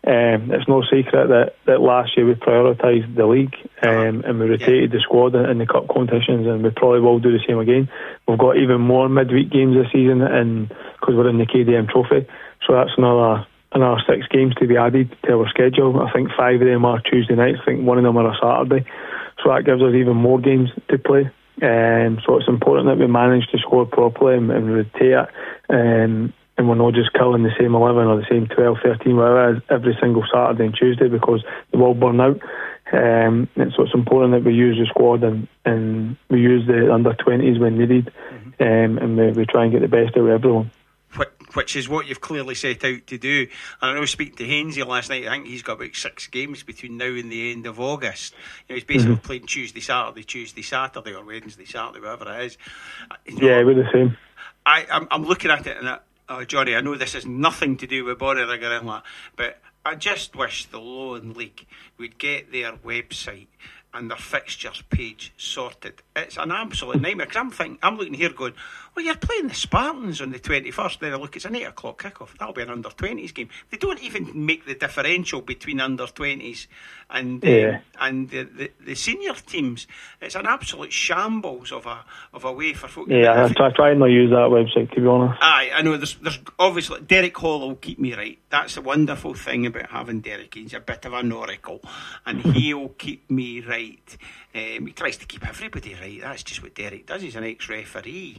It's no secret that last year we prioritised the league and we rotated the squad in the cup competitions, and we probably will do the same again. We've got even more midweek games this season, and because we're in the KDM Trophy, so that's another 6 games to be added to our schedule. I think 5 of them are Tuesday nights. I think 1 of them are a Saturday, so that gives us even more games to play. So it's important that we manage to score properly and rotate it. And we're not just killing the same 11 or the same 12, 13, whatever it is, every single Saturday and Tuesday, because they will burn out. And so it's important that we use the squad and we use the under-20s when needed, and we try and get the best out of everyone. Which is what you've clearly set out to do. And I know, speaking to Hainsey last night, I think he's got about 6 games between now and the end of August. He's basically playing Tuesday, Saturday, or Wednesday, Saturday, whatever it is. Yeah, we're the same. I'm looking at it and Johnny, I know this has nothing to do with Bonnyrigg or anything like that, but I just wish the Lowland League would get their website and their fixtures page sorted. It's an absolute nightmare, because I'm looking here going, well, you're playing the Spartans on the 21st. Then I look, it's an 8 o'clock kickoff. That'll be an under-20s game. They don't even make the differential between under-20s and the senior teams. It's an absolute shambles of a way for folk. Yeah, I try and not use that website, to be honest. Aye, I know there's obviously Derek Hall will keep me right. That's the wonderful thing about having Derek. He's a bit of an oracle, and he'll keep me right. He tries to keep everybody right. That's just what Derek does. He's an ex-referee.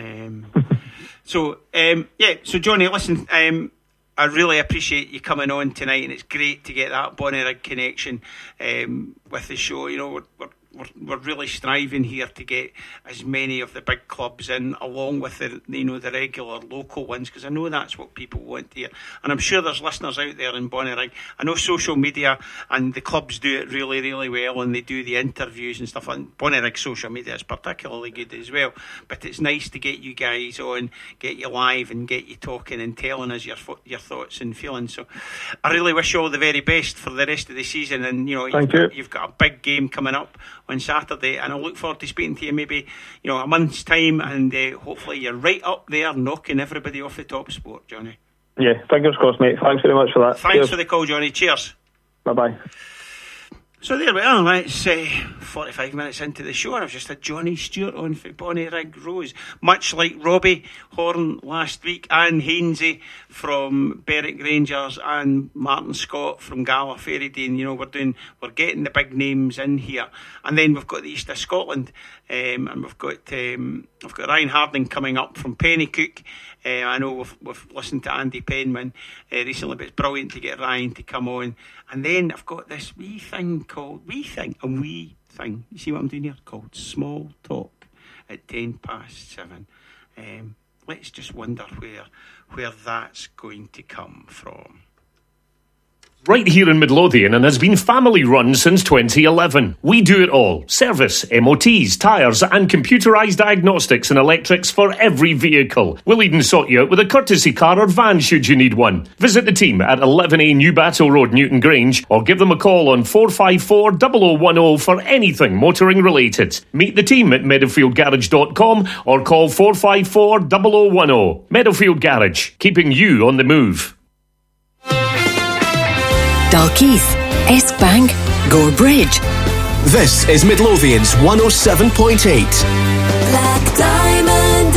So Johnny, listen, I really appreciate you coming on tonight, and it's great to get that Bonnyrigg connection with the show. You know, we're really striving here to get as many of the big clubs in, along with the regular local ones, because I know that's what people want to hear. And I'm sure there's listeners out there in Bonnyrigg. I know social media and the clubs do it really, really well, and they do the interviews and stuff. And Bonnyrigg social media is particularly good as well. But it's nice to get you guys on, get you live, and get you talking and telling us your thoughts and feelings. So I really wish you all the very best for the rest of the season. And you've got a big game coming up on Saturday, and I look forward to speaking to you maybe a month's time, and hopefully you're right up there knocking everybody off the top sport, Johnny. Yeah, fingers crossed, mate. Thanks very much for that. Thanks Cheers. For the call, Johnny. Cheers. Bye bye. So there we are, it's 45 minutes into the show, and I've just had Johnny Stewart on for Bonnyrigg Rose, much like Robbie Horn last week, and Hainsey from Berwick Rangers, and Martin Scott from Gala Ferrydean. We're getting the big names in here, and then we've got the East of Scotland, and we've got Ryan Harding coming up from Pennycook. I know we've listened to Andy Penman recently, but it's brilliant to get Ryan to come on. And then I've got this wee thing. You see what I'm doing here? Called Small Talk at 7:10. Let's just wonder where that's going to come from. Right here in Midlothian, and has been family run since 2011. We do it all. Service, MOTs, tyres and computerised diagnostics and electrics for every vehicle. We'll even sort you out with a courtesy car or van should you need one. Visit the team at 11A New Battle Road, Newton Grange, or give them a call on 454 0010 for anything motoring related. Meet the team at meadowfieldgarage.com or call 454 0010. Meadowfield Garage, keeping you on the move. Dalkeith, Eskbank, Gore Bridge. This is Midlothian's 107.8. Black Diamond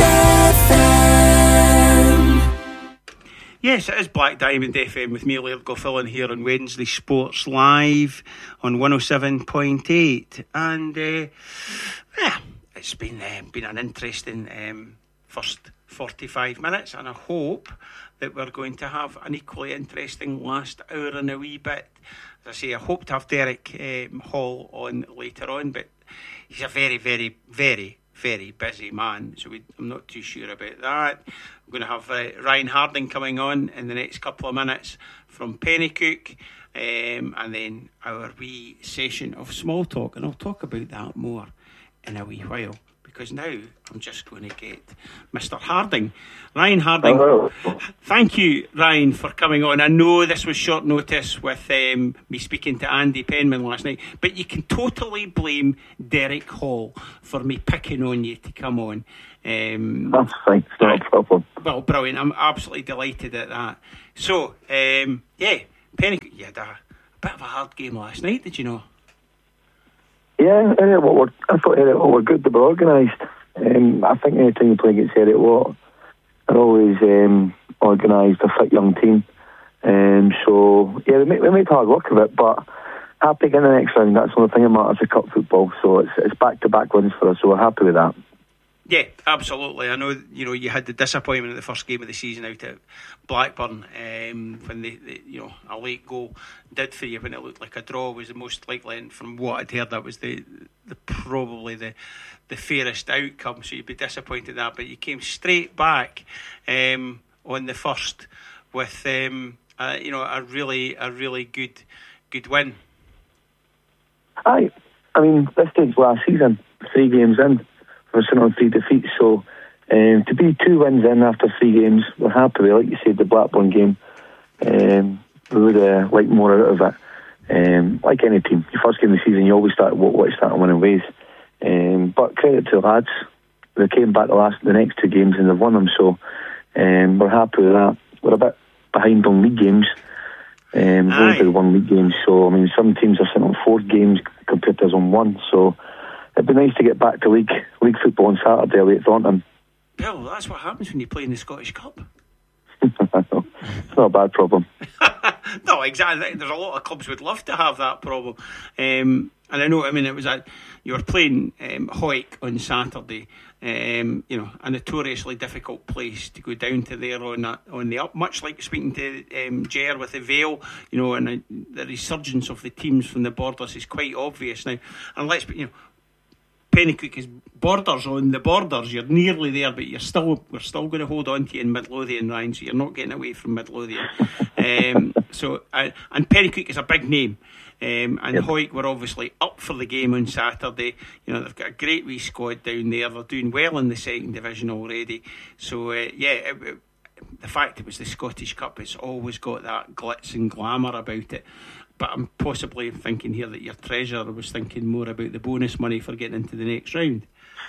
FM. Yes, it is Black Diamond FM with me, Laird Gilfillan, here on Wednesday Sports Live on 107.8. And it's been an interesting first 45 minutes, and I hope that we're going to have an equally interesting last hour and a wee bit. As I say, I hope to have Derek Hall on later on, but he's a very, very, very, very busy man, so I'm not too sure about that. I'm going to have Ryan Harding coming on in the next couple of minutes from Pennycook, and then our wee session of small talk, and I'll talk about that more in a wee while. Because now I'm just going to get Mr. Harding. Ryan Harding. Hello. Thank you, Ryan, for coming on. I know this was short notice with me speaking to Andy Penman last night, but you can totally blame Derek Hall for me picking on you to come on. That's fine, it's not a problem. Well, brilliant. I'm absolutely delighted at that. So, Penny, you had a bit of a hard game last night, did you know? Yeah, I thought Eric were good. They were organised. I think any time you play against Eric Watt, they're always organised, a fit young team. So yeah, we made hard work of it, but happy to get in the next round. That's the only thing that matters for cup football. So it's back-to-back wins for us. So we're happy with that. Yeah, absolutely. I know, you had the disappointment in the first game of the season out at Blackburn when they a late goal did for you when it looked like a draw was the most likely, and from what I'd heard that was the probably the fairest outcome, so you'd be disappointed in that, but you came straight back on the first with a really good win. I mean, this stage last season, 3 games in, we're sitting on 3 defeats, so to be 2 wins in after 3 games, we're happy with, like you said, the Blackburn game. We would like more out of it. Like any team, your first game of the season, you always start winning ways. But credit to the lads, they came back the next 2 games and they've won them, so we're happy with that. We're a bit behind on league games. We've only played 1 league game, so I mean some teams are sitting on 4 games compared to us on 1, so it'd be nice to get back to league football on Saturday away at Thornton. Well, that's what happens when you play in the Scottish Cup. It's not a bad problem. No, exactly. There's a lot of clubs would love to have that problem. And I know, it was you were playing Hawick on Saturday. A notoriously difficult place to go down to there on the up, much like speaking to Ger with the Vale, and the resurgence of the teams from the borders is quite obvious now. And let's be, Pennycook is borders on the borders. You're nearly there, but we're still going to hold on to you in Midlothian, Ryan. So you're not getting away from Midlothian. And Pennycook is a big name. Yep. Hawick were obviously up for the game on Saturday. They've got a great wee squad down there. They're doing well in the second division already. So the fact it was the Scottish Cup, it's always got that glitz and glamour about it. But I'm possibly thinking here that your treasurer was thinking more about the bonus money for getting into the next round.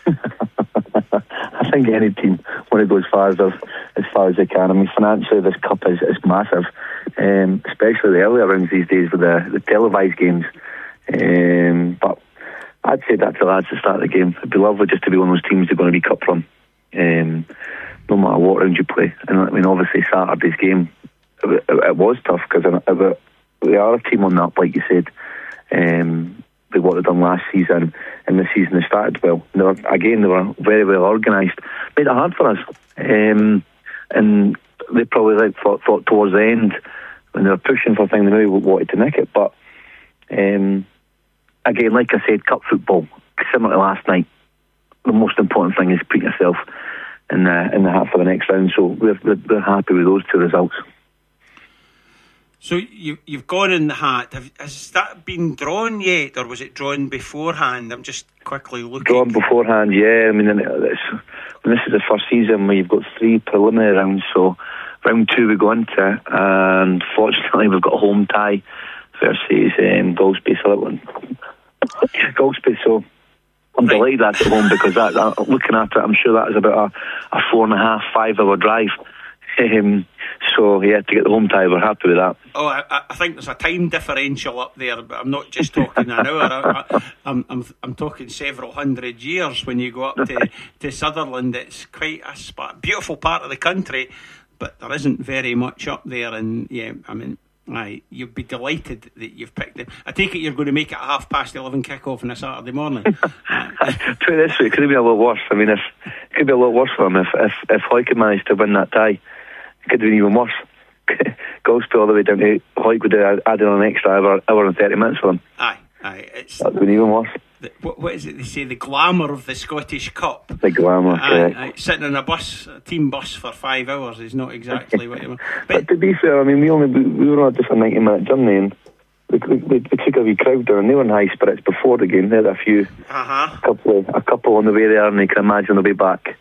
I think any team want to go as far as they can. I mean, financially, this cup is massive, especially the earlier rounds these days with the televised games. But I'd say that to the lads to start the game. It'd be lovely just to be one of those teams that are going to be cup run, no matter what round you play. And I mean, obviously Saturday's game, it was tough because they are a team on that, like you said. They what they've done last season, and this season they started well. They were very well organised. Made it hard for us, and they probably thought towards the end when they were pushing for things, they maybe wanted to nick it. But again, like I said, cup football, similar to last night, the most important thing is put yourself in the hat for the next round. So we're happy with those 2 results. So you've gone in the hat. Has that been drawn yet, or was it drawn beforehand? I'm just quickly looking. Drawn beforehand, yeah. I mean, this is the first season where you've got 3 preliminary rounds. So round 2 we go into, and fortunately we've got a home tie versus Goldspace. Goldspace. So I'm delighted that's at home because looking after it, I'm sure that is about a 4.5-5 hour drive. So yeah, to get the home tie, we're happy with that. Oh, I think there's a time differential up there, but I'm not just talking an hour. I'm talking several hundred years when you go up to Sutherland. It's quite a beautiful part of the country, but there isn't very much up there. And yeah, I mean, you'd be delighted that you've picked it. I take it you're going to make it a 11:30 kick-off on a Saturday morning. Put it this way, it could be a lot worse. I mean, it could be a lot worse for them if Hawick had managed to win that tie. It could have been even worse. Goldspace all the way down to Hawick would have added on an extra hour and 30 minutes for them. Aye. That would have been even worse. What is it they say? The glamour of the Scottish Cup. The glamour, correct. Sitting in a team bus for 5 hours is not exactly what you want. But to be fair, I mean, we were on just a 90-minute journey, and we took a wee crowd down, and they were in high spirits before the game. They had a couple on the way there, and you can imagine they'll be back.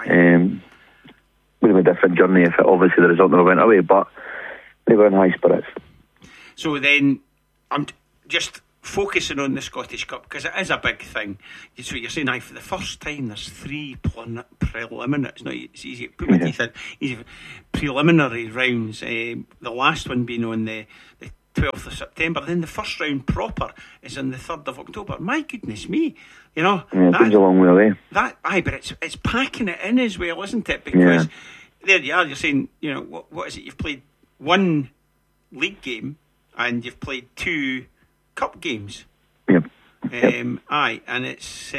Would have been a different journey if obviously the result never went away, but they were in high spirits. So then, I'm just focusing on the Scottish Cup, because it is a big thing. So you're saying, for the first time there's 3 preliminary, it's easy to put my teeth in, easy preliminary rounds, the last one being on the 12th of September, then the first round proper is on the 3rd of October. My goodness me, it seems a long way away. But it's packing it in as well, isn't it? Because there you are, you're saying, what is it, you've played 1 league game and you've played 2 cup games. Yep. And it's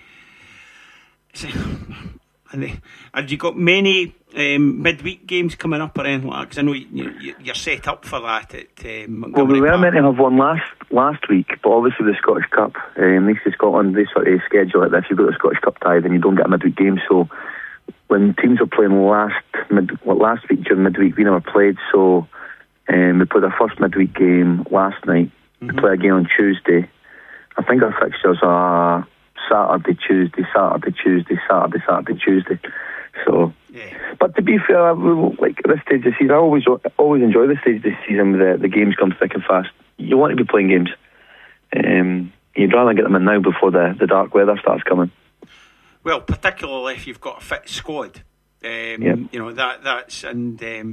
and have you got many midweek games coming up or anything like that? Because I know you're set up for that at Montgomery Well, we were Park. meant to have one last week, but obviously the Scottish Cup, East of Scotland, they sort of schedule it that if you've got the Scottish Cup tie, then you don't get a midweek game. So when teams were playing last week during midweek, we never played. So we played our first midweek game last night. We play again on Tuesday. I think our fixtures are Saturday, Tuesday, Saturday, Tuesday, Saturday, Saturday, Tuesday. So, but to be fair, like at this stage of the season, I always enjoy this stage of the season where the games come thick and fast. You want to be playing games. You'd rather get them in now before the dark weather starts coming. Well, particularly if you've got a fit squad. That's and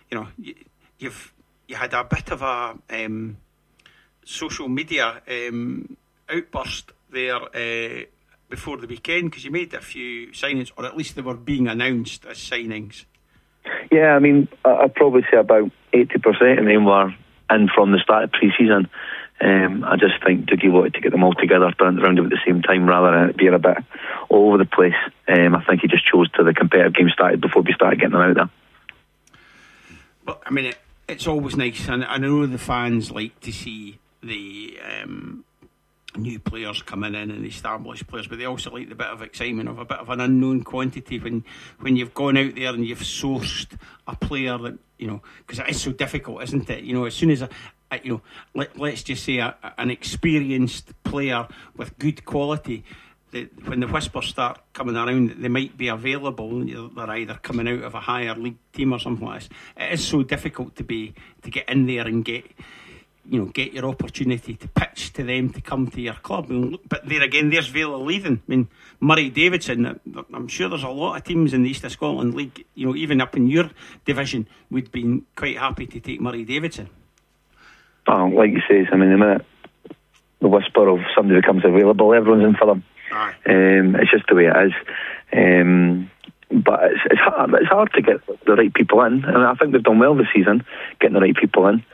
you had a bit of a social media outburst there before the weekend, because you made a few signings, or at least they were being announced as signings. Yeah, I mean, I'd probably say about 80% of them were in from the start of pre-season. I just think Dougie wanted to get them all together, done around at the same time, rather than it being a bit all over the place. I think he just chose the competitive game started before we started getting them out there. But I mean, it's always nice, and I know the fans like to see the new players coming in and established players, but they also like the bit of excitement of a bit of an unknown quantity when you've gone out there and you've sourced a player that, because it is so difficult, isn't it? As soon as let's just say an experienced player with good quality, when the whispers start coming around that they might be available, they're either coming out of a higher league team or something like this. It is so difficult to get in there and get your opportunity to pitch to them to come to your club. But there again, there's Vale of Leithen. I mean, Murray Davidson, I'm sure there's a lot of teams in the East of Scotland League, even up in your division, would be quite happy to take Murray Davidson. Oh, like you say, I mean, the minute the whisper of somebody becomes available, everyone's in for them. It's just the way it is. But it's hard to get the right people in, and I think they've done well this season getting the right people in.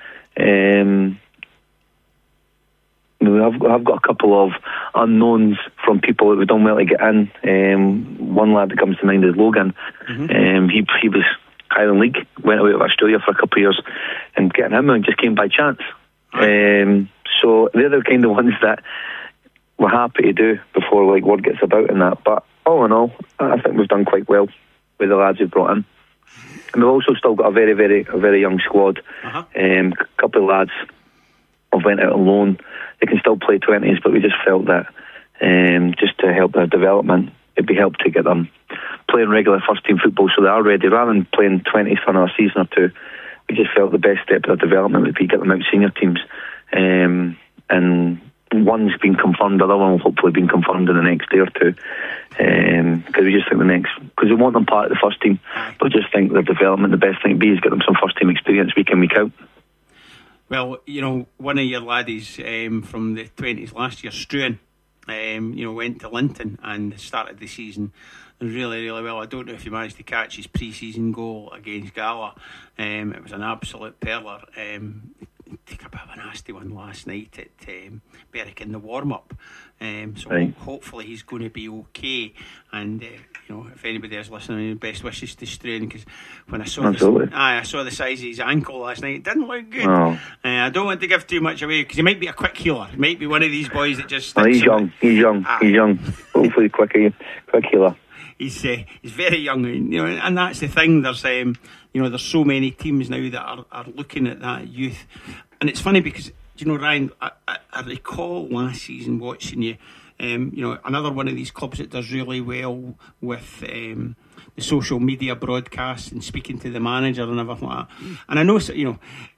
I've got a couple of unknowns from people that we've done well to get in. One lad that comes to mind is Logan. He was Highland League, went away to Australia for a couple of years, and getting him and just came by chance. So they're the kind of ones that we're happy to do before word gets about and that. But all in all, I think we've done quite well with the lads we've brought in. And we've also still got a very, very young squad. A couple of lads have went out on loan. They can still play 20s, but we just felt that just to help their development, it'd be helped to get them playing regular first team football so they are ready, rather than playing 20s for another season or two. We just felt the best step of their development would be get them out senior teams. And one's been confirmed, the other one will hopefully be confirmed in the next day or two. Because we just think because we want them part of the first team, but just think their development, the best thing to be is get them some first team experience week in, week out. Well, one of your laddies from the 20s last year, Struan, went to Linton and started the season really, really well. I don't know if you managed to catch his pre-season goal against Gala. It was an absolute perler. Take a bit of a nasty one last night at Berwick in the warm-up. Hopefully he's going to be okay. And if anybody is listening, best wishes to Struan, because when I saw the size of his ankle last night, it didn't look good. I don't want to give too much away, because he might be a quick healer. He might be one of these boys that just sticks. He's young. Hopefully quick healer. He's very young, and that's the thing. There's there's so many teams now that are looking at that youth, and it's funny because Ryan, I recall last season watching you. Another one of these clubs that does really well with the social media broadcasts and speaking to the manager and everything like that. And I know,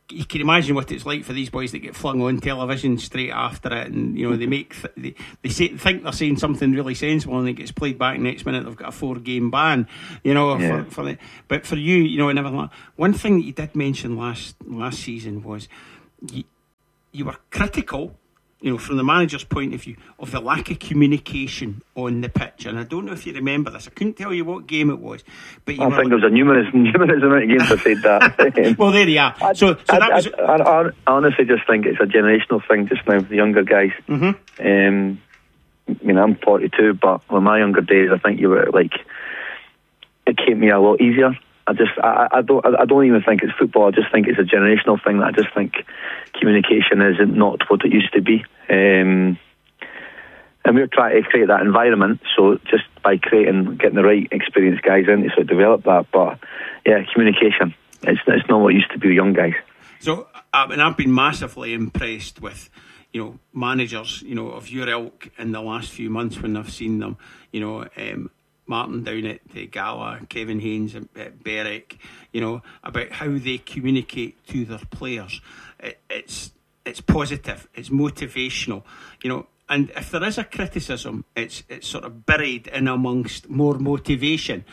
you can imagine what it's like for these boys that get flung on television straight after it, and they make think they're saying something really sensible, and it gets played back next minute. They've got a 4-game ban, but for you, and everything. One thing that you did mention last season was you were critical, from the manager's point of view, of the lack of communication on the pitch. And I don't know if you remember this. I couldn't tell you what game it was, but I think there was a numerous amount of games that said that. Well, there you are. I honestly just think it's a generational thing just now. The younger guys. I'm 42, but in my younger days, I think you were it came to me a lot easier. I don't even think it's football. I just think it's a generational thing. That I just think communication isn't not what it used to be. And we're trying to create that environment. So just by getting the right experienced guys in to sort of develop that. But yeah, communication. It's not what it used to be with young guys. So I've been massively impressed with managers of your ilk in the last few months when I've seen them. Martin down at Gala, Kevin Haynes at Berwick, about how they communicate to their players. It's positive, it's motivational, and if there is a criticism, it's sort of buried in amongst more motivation.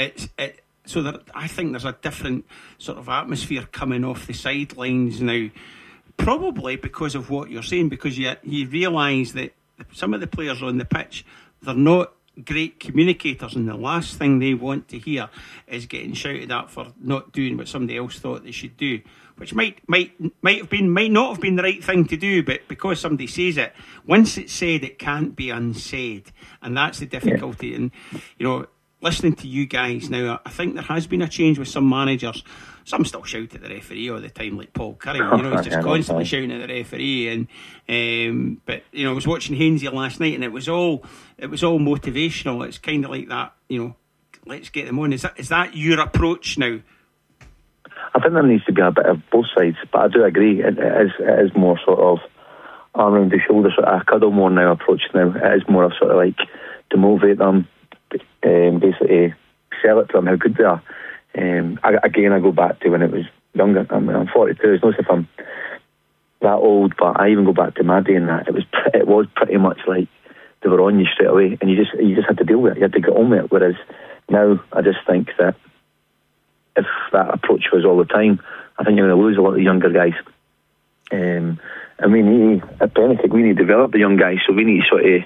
So that I think there's a different sort of atmosphere coming off the sidelines now, probably because of what you're saying, because you realise that some of the players on the pitch, they're not great communicators, and the last thing they want to hear is getting shouted at for not doing what somebody else thought they should do, which might not have been the right thing to do, but because somebody says it, once it's said, it can't be unsaid, and that's the difficulty. Yeah. And listening to you guys now, I think there has been a change with some managers. Some still shout at the referee all the time, like Paul Curry. He's just constantly shouting at the referee. And but I was watching Hainsey last night, and it was all motivational. It's kind of like that. Let's get them on. Is that your approach now? I think there needs to be a bit of both sides, but I do agree. It is more sort of arm around the shoulder, sort of a cuddle more now approach now. It is more of sort of like to motivate them, basically sell it to them how good they are. I go back to when it was younger. I'm 42. It's not as if I'm that old, but I even go back to my day and that. It was pretty much like they were on you straight away, and you just had to deal with it. You had to get on with it. Whereas now, I just think that if that approach was all the time, I think you're going to lose a lot of the younger guys. And we need, at Benetech, we need to develop the young guys, so we need to sort of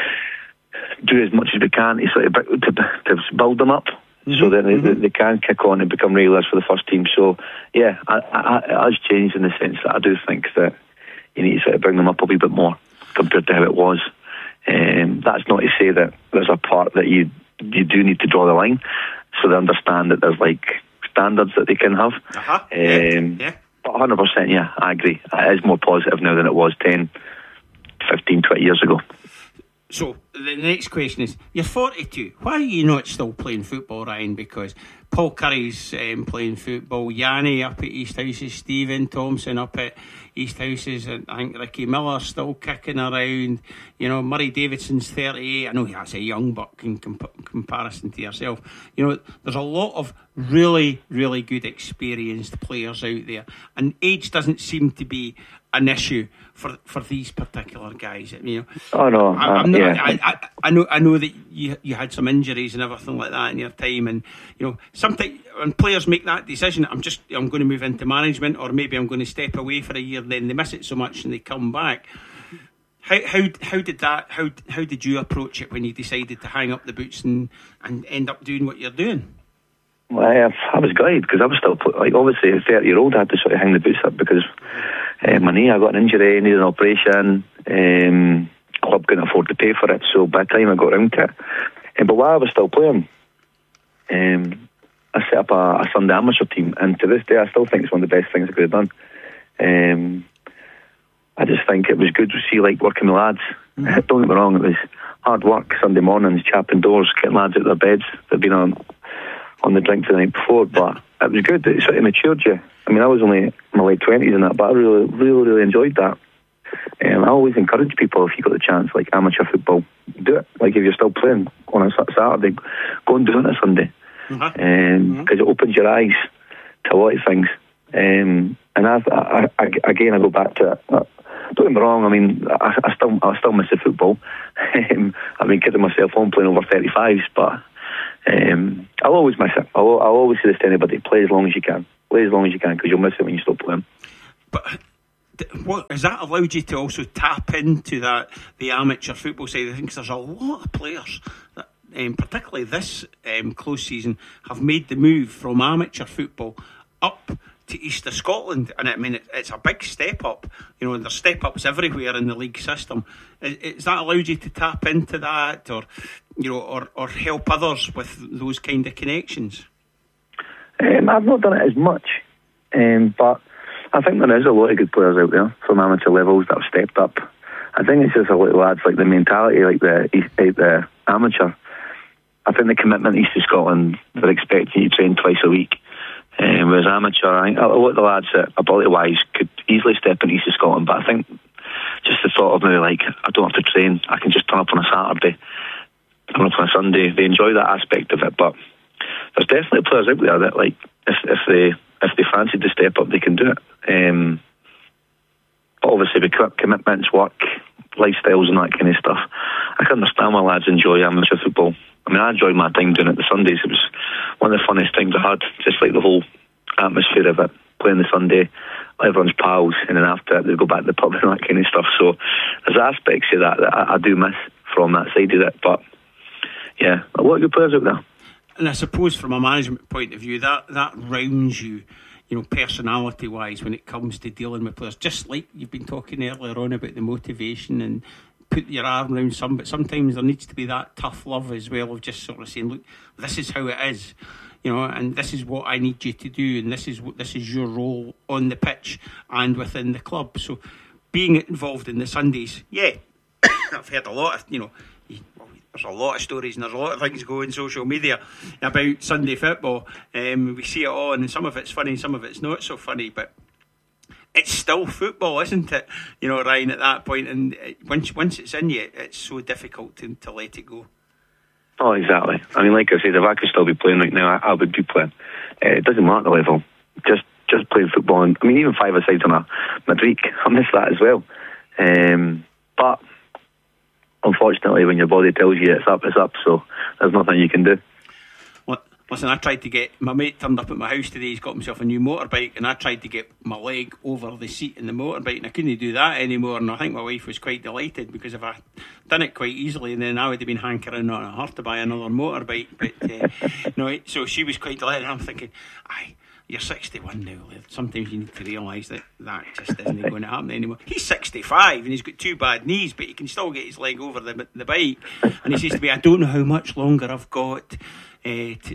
do as much as we can to sort of to build them up. So that they can kick on and become regulars for the first team. So yeah, it has changed in the sense that I do think that you need to sort of bring them up a wee bit more compared to how it was. That's not to say that there's a part that you do need to draw the line, so they understand that there's like standards that they can have. But 100%, yeah, I agree. It is more positive now than it was 10, 15, 20 years ago. So the next question is, you're 42. Why are you not still playing football, Ryan? Because Paul Curry's playing football, Yanni up at East Houses, Stephen Thompson up at East Houses, and I think Ricky Miller's still kicking around. Murray Davidson's 38. I know that's a young buck in comparison to yourself. There's a lot of really, really good experienced players out there, and age doesn't seem to be an issue for these particular guys. Oh no, I know that you had some injuries and everything like that in your time, and sometimes when players make that decision, I'm going to move into management, or maybe I'm going to step away for a year, then they miss it so much and they come back. How did you approach it when you decided to hang up the boots and end up doing what you're doing? Well, I was glad because I was still obviously a 30-year-old. I had to sort of hang the boots up because my knee, I got an injury, needed an operation. Club couldn't afford to pay for it, so by the time I got around to it, but while I was still playing, I set up a Sunday amateur team, and to this day I still think it's one of the best things I could have done. I just think it was good to see working with lads. Don't get me wrong, it was hard work, Sunday mornings, chapping doors, getting lads out of their beds that had been on the drink for the night before, but it was good. It sort of matured you. I was only in my late 20s and that, but I really, really, really enjoyed that. I always encourage people, if you got the chance, like amateur football, do it. If you're still playing on a Saturday, go and do it on a Sunday. Because it opens your eyes to a lot of things. And again, I go back to it. Don't get me wrong. I mean, I still miss the football. I've been kidding myself on playing over 35s, but I'll always miss it. I'll always say this to anybody: play as long as you can. Play as long as you can, because you'll miss it when you stop playing. But what has that allowed you to also tap into the amateur football side of things? There's a lot of players that, particularly this close season, have made the move from amateur football up to East of Scotland, and I mean it's a big step up. You know, there's step ups everywhere in the league system. Has that allowed you to tap into that, or or help others with those kind of connections? I've not done it as much, but I think there is a lot of good players out there from amateur levels that have stepped up. I think it's just a lot of lads like the mentality, like the amateur. I think the commitment East of Scotland, they're expecting you to train twice a week. Whereas amateur, I think a lot of the lads that ability-wise could easily step in East of Scotland, but I think just the thought of maybe like, I don't have to train, I can just turn up on a Saturday, turn up on a Sunday. They enjoy that aspect of it, but there's definitely players out there that, like, if they fancy to step up, they can do it. But obviously, with commitments, work, lifestyles, and that kind of stuff, I can understand why lads enjoy amateur football. I mean, I enjoyed my time doing it the Sundays. It was one of the funnest times I had, just like the whole atmosphere of it, playing the Sunday, everyone's pals, and then after it, they go back to the pub and that kind of stuff. So there's aspects of that I do miss from that side of it. But yeah, a lot of good players out there. And I suppose from a management point of view, that rounds you, personality wise, when it comes to dealing with players. Just like you've been talking earlier on about the motivation and put your arm around some, but sometimes there needs to be that tough love as well, of just sort of saying, look, this is how it is, and this is what I need you to do, and this is your role on the pitch and within the club. So being involved in the Sundays, yeah, I've heard a lot of, there's a lot of stories and there's a lot of things going on social media about Sunday football. We see it all, and some of it's funny, some of it's not so funny, but it's still football, isn't it? Ryan, at that point, and once it's in you, it's so difficult to let it go. Oh, exactly. I mean, like I said, if I could still be playing right now, I would be playing. It doesn't matter the level. Just playing football. And, I mean, even five-a-side on a midweek, I miss that as well. But unfortunately, when your body tells you it's up, so there's nothing you can do. Listen, I tried to get, my mate turned up at my house today, he's got himself a new motorbike, and I tried to get my leg over the seat in the motorbike, and I couldn't do that anymore, and I think my wife was quite delighted, because if I done it quite easily, then I would have been hankering on her to buy another motorbike. But so she was quite delighted, and I'm thinking, you're 61 now, Laird. Sometimes you need to realise that just isn't going to happen anymore. He's 65 and he's got two bad knees, but he can still get his leg over the bike. And he says to me, I don't know how much longer I've got at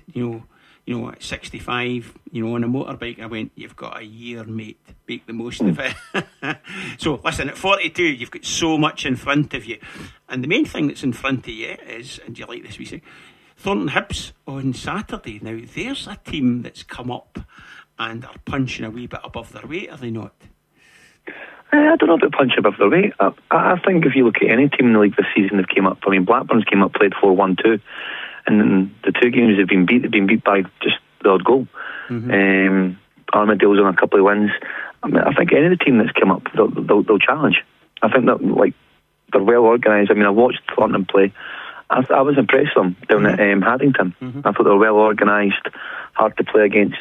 65, on a motorbike. I went, you've got a year, mate. Make the most of it. So listen, at 42, you've got so much in front of you. And the main thing that's in front of you is, and do you like this we say, Thornton Hibs on Saturday. Now, there's a team that's come up and are punching a wee bit above their weight, are they not? I don't know about punching above their weight. I think if you look at any team in the league this season that came up, I mean, Blackburn's came up, played 4-1-2, and then the two games they've been beat by just the odd goal. Mm-hmm. Armadale's on a couple of wins. I mean, I think any of the team that's come up, they'll challenge. I think that they're well organised. I mean, I watched Thornton play. I was impressed with them down at Haddington. Mm-hmm. I thought they were well organised, hard to play against.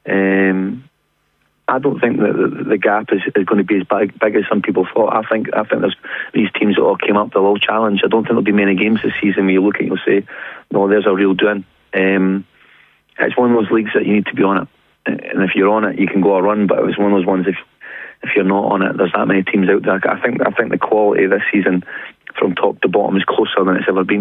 I don't think that the gap is going to be as big as some people thought. I think there's these teams that all came up, they'll all challenge. I don't think there'll be many games this season where you look at it and you'll say, no, there's a real doing. It's one of those leagues that you need to be on it. And if you're on it, you can go a run, but it's one of those ones if you're not on it, there's that many teams out there. I think the quality this season from top to bottom is closer than it's ever been.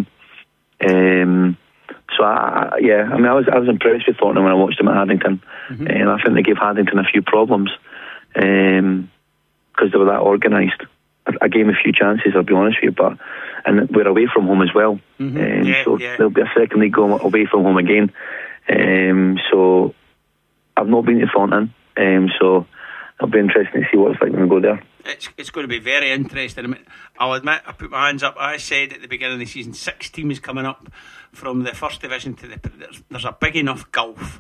So I was impressed with Thornton when I watched them at Haddington, and I think they gave Haddington a few problems because they were that organised. I gave them a few chances, I'll be honest with you, and we're away from home as well, so there'll be a second league going away from home again. So I've not been to Thornton, so it'll be interesting to see what it's like when we go there. It's going to be very interesting. I mean, I'll admit, I put my hands up. I said at the beginning of the season, 6 teams coming up from the first division to there's a big enough gulf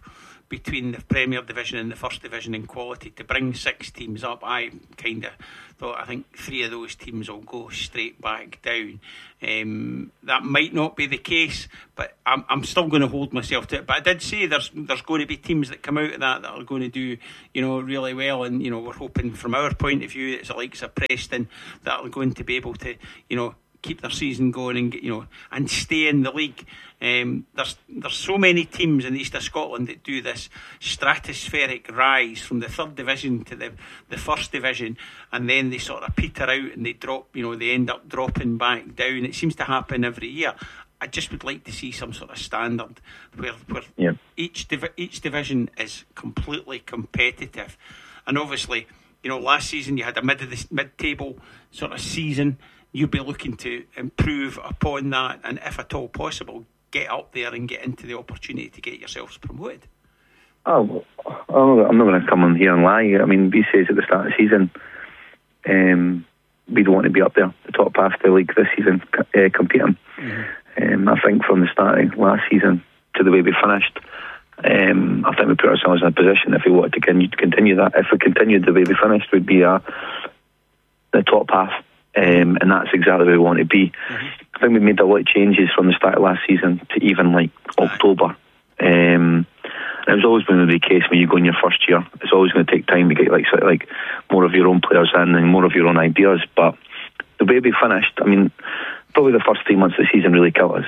between the Premier Division and the First Division in quality. To bring 6 teams up, I kind of thought, I think 3 of those teams will go straight back down. That might not be the case, but I'm still going to hold myself to it. But I did say there's going to be teams that come out of that are going to do, really well, and we're hoping from our point of view it's the likes of Preston that are going to be able to, keep their season going and and stay in the league. There's so many teams in the east of Scotland that do this stratospheric rise from the third division to the first division, and then they sort of peter out and they drop. They end up dropping back down. It seems to happen every year. I just would like to see some sort of standard where each division is completely competitive. And obviously, last season you had a mid-table sort of season. You'll be looking to improve upon that, and if at all possible, get up there and get into the opportunity to get yourselves promoted. Oh, I'm not going to come on here and lie. I mean, we says at the start of the season, we don't want to be up there, the top half of the league this season, competing. Mm-hmm. I think from the start of last season to the way we finished, I think we put ourselves in a position, if we wanted to continue that, if we continued the way we finished, we'd be the top half. And that's exactly where we want to be. Mm-hmm. I think we made a lot of changes from the start of last season to even October. And it was always going to be the case when you go in your first year. It's always going to take time to get like more of your own players in and more of your own ideas. But the way we finished, I mean, probably the first 3 months of the season really killed us.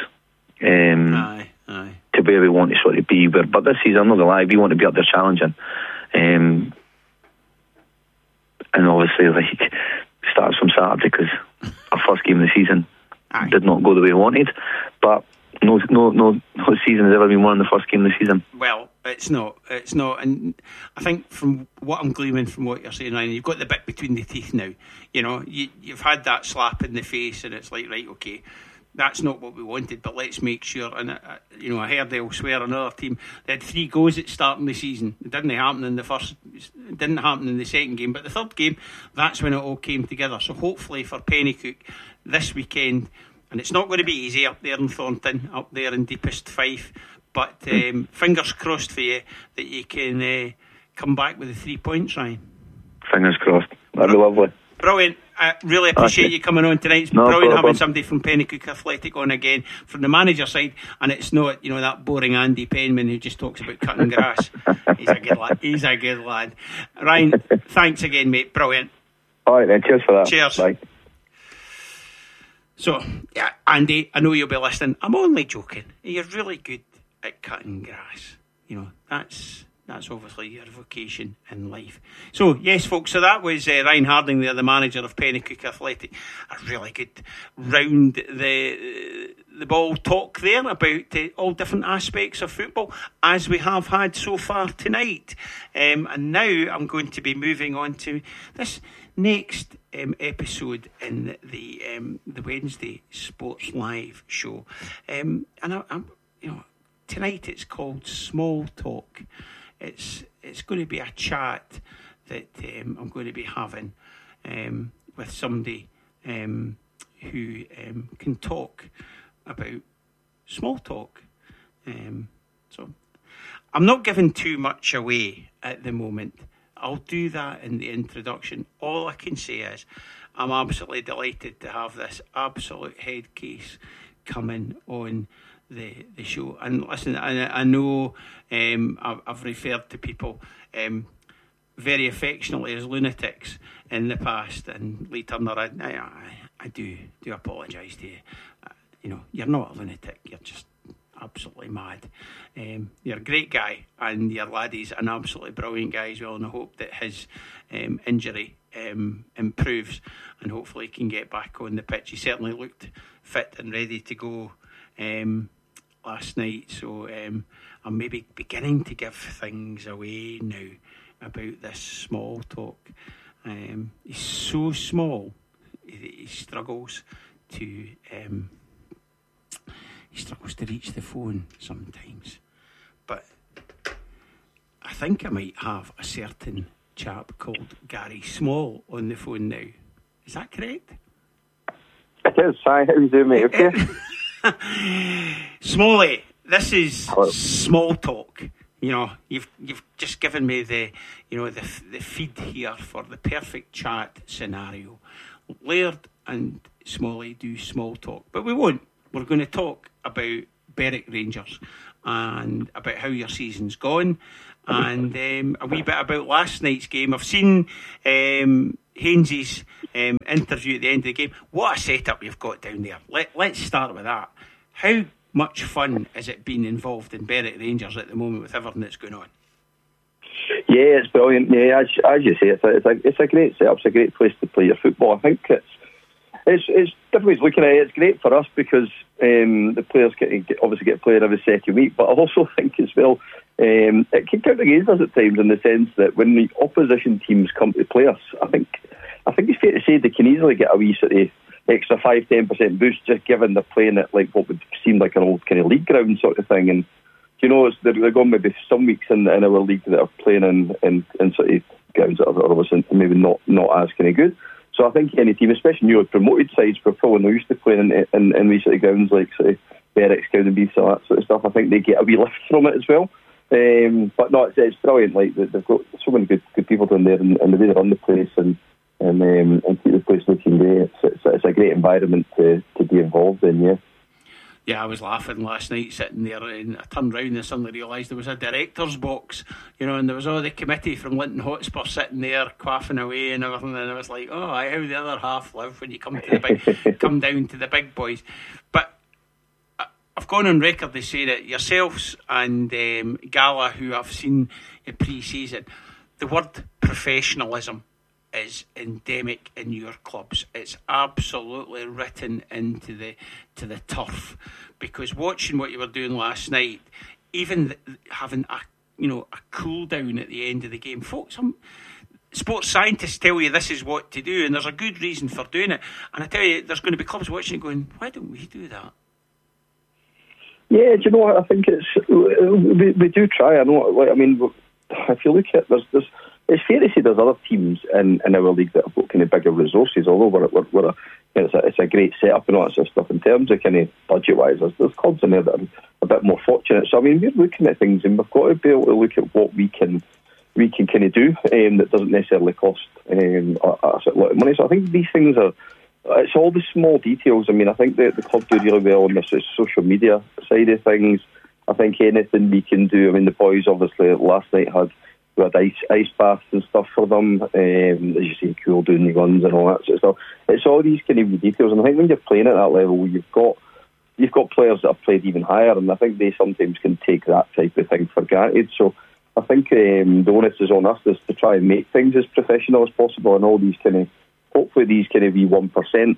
To where we want to sort of be. But this season, I'm not going to lie, we want to be up there challenging. And obviously, starts from Saturday because our first game of the season did not go the way we wanted, but no season has ever been won in the first game of the season. Well, it's not, and I think from what I'm gleaming from what you're saying, Ryan, you've got the bit between the teeth now. You've had that slap in the face, and it's like, right, okay, that's not what we wanted, but let's make sure. And I heard elsewhere another team, they had 3 goes at starting the season. It didn't happen in the first, it didn't happen in the second game, but the third game, that's when it all came together. So hopefully for Pennycook this weekend, and it's not going to be easy up there in Thornton, up there in deepest Fife, but fingers crossed for you that you can come back with the 3 points, Ryan. Fingers crossed. That'd be lovely. Brilliant. I really appreciate you coming on tonight. It's brilliant having somebody from Pennycook Athletic on again from the manager side, and it's not that boring Andy Penman who just talks about cutting grass. He's a good lad. Ryan, thanks again, mate. Brilliant. All right then, cheers for that. Cheers. Bye. So, yeah, Andy, I know you'll be listening. I'm only joking. You're really good at cutting grass. That's obviously your vocation in life. So, yes, folks, so that was Ryan Harding there, the manager of Pennycook Athletic. A really good round the ball talk there about all different aspects of football, as we have had so far tonight. And now I'm going to be moving on to this next episode in the Wednesday Sports Live show. And I'm tonight it's called Small Talk. It's going to be a chat that I'm going to be having with somebody who can talk about small talk. So I'm not giving too much away at the moment. I'll do that in the introduction. All I can say is I'm absolutely delighted to have this absolute head case coming on the show. And listen, I know I've referred to people very affectionately as lunatics in the past, and Lee Turner, I do apologise to you. You're not a lunatic, you're just absolutely mad. You're a great guy, and your laddie's an absolutely brilliant guy as well, and I hope that his injury improves and hopefully he can get back on the pitch. He certainly looked fit and ready to go last night, so I'm maybe beginning to give things away now about this small talk. He's so small, he struggles to reach the phone sometimes. But I think I might have a certain chap called Gary Small on the phone now. Is that correct? It is. Hi, how you doing, mate? Okay. Smalley, this is Small Talk. You've just given me the feed here for the perfect chat scenario. Laird and Smalley do small talk, but we won't. We're going to talk about Berwick Rangers and about how your season's gone, and a wee bit about last night's game. I've seen Hainsey's interview at the end of the game. What a setup you've got down there. Let's start with that. How much fun has it been involved in Berwick Rangers at the moment with everything that's going on? Yeah, it's brilliant. Yeah, as you say, it's a great setup. It's a great place to play your football. I think it's different ways looking at it. It's great for us because the players obviously get played every second week. But I also think as well, it can count against us at times in the sense that when the opposition teams come to play us, I think it's fair to say they can easily get a wee sort of extra 5-10% boost just given they're playing at like what would seem like an old kind of league ground sort of thing. And they're going maybe some weeks in our league that are playing in sort of grounds that are obviously maybe not as kind of good. So I think any team, especially newly promoted sides, we're probably not used to playing in these sort of grounds like sort of Berwick's, Cowdenbeath, so that sort of stuff. I think they get a wee lift from it as well. But no, it's brilliant. Like they've got so many good people down there, and the way they run the place and keep the place looking great. It's a great environment to be involved in. Yeah, I was laughing last night sitting there, and I turned round and suddenly realised there was a director's box, and there was all the committee from Linton Hotspur sitting there quaffing away and everything, and I was like, how the other half live when you come to the come down to the big boys. But I've gone on record to say that yourselves and Gala, who I've seen in pre-season, the word professionalism is endemic in your clubs. It's absolutely written into the turf, because watching what you were doing last night, even having a cool down at the end of the game, folks, some sports scientists tell you this is what to do, and there's a good reason for doing it. And I tell you, there's going to be clubs watching it going, why don't we do that? Yeah, do you know what? I think we do try. I know. I mean, if you look at it's fair to say there's other teams in our league that have got kind of bigger resources, although it's a great setup and all that sort of stuff. In terms of kind of budget-wise, there's clubs in there that are a bit more fortunate. So, I mean, we're looking at things and we've got to be able to look at what we can kind of do that doesn't necessarily cost a lot of money. So I think these things it's all the small details. I mean, I think the club do really well on the social media side of things. I think anything we can do, I mean, the boys obviously last night had ice baths and stuff for them, as you see, cool doing the guns and all that sort of stuff. It's all these kind of details, and I think when you're playing at that level, you've got players that have played even higher, and I think they sometimes can take that type of thing for granted. So I think the onus is on us is to try and make things as professional as possible, and all these hopefully these kind of V1%